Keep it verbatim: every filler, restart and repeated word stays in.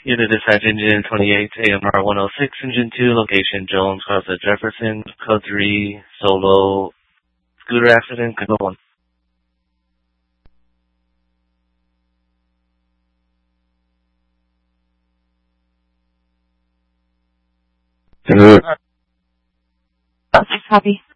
Unit dispatch engine twenty-eight, A M R one oh six, engine two, location Jones Cross at Jefferson, code three, solo, scooter accident, code one. Good. Copy.